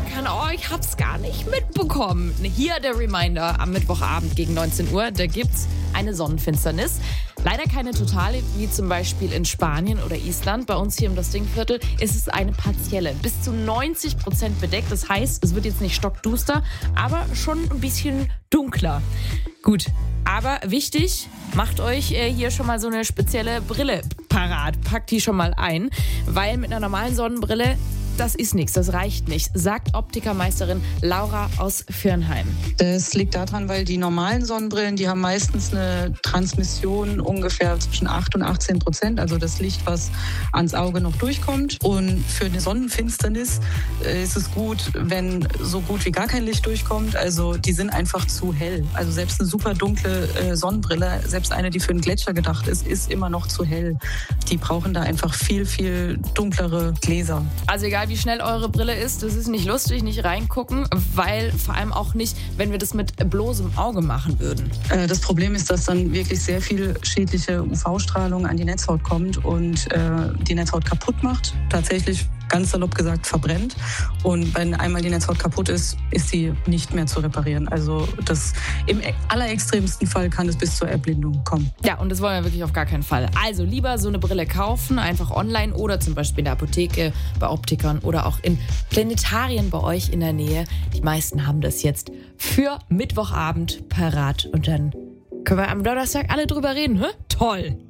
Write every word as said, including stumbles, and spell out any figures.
kann, oh, ich hab's gar nicht mitbekommen. Hier der Reminder am Mittwochabend gegen neunzehn Uhr, da gibt's eine Sonnenfinsternis. Leider keine totale, wie zum Beispiel in Spanien oder Island. Bei uns hier im Dostingviertel ist es eine partielle. Bis zu neunzig Prozent bedeckt. Das heißt, es wird jetzt nicht stockduster, aber schon ein bisschen dunkler. Gut, aber wichtig, macht euch äh, hier schon mal so eine spezielle Brille parat. Packt die schon mal ein, weil mit einer normalen Sonnenbrille, das ist nichts, das reicht nicht, sagt Optikermeisterin Laura aus Firnheim. Das liegt daran, weil die normalen Sonnenbrillen, die haben meistens eine Transmission ungefähr zwischen acht und achtzehn Prozent, also das Licht, was ans Auge noch durchkommt. Und für eine Sonnenfinsternis ist es gut, wenn so gut wie gar kein Licht durchkommt. Also die sind einfach zu hell. Also selbst eine super dunkle Sonnenbrille, selbst eine, die für einen Gletscher gedacht ist, ist immer noch zu hell. Die brauchen da einfach viel, viel dunklere Gläser. Also egal wie schnell eure Brille ist, das ist nicht lustig, nicht reingucken, weil vor allem auch nicht, wenn wir das mit bloßem Auge machen würden. Das Problem ist, dass dann wirklich sehr viel schädliche U V-Strahlung an die Netzhaut kommt und äh, die Netzhaut kaputt macht. Tatsächlich, ganz salopp gesagt, verbrennt. Und wenn einmal die Netzhaut kaputt ist, ist sie nicht mehr zu reparieren. Also das, im allerextremsten Fall kann es bis zur Erblindung kommen. Ja, und das wollen wir wirklich auf gar keinen Fall. Also lieber so eine Brille kaufen, einfach online oder zum Beispiel in der Apotheke, bei Optikern oder auch in Planetarien bei euch in der Nähe. Die meisten haben das jetzt für Mittwochabend parat und dann können wir am Donnerstag alle drüber reden. Hä? Toll!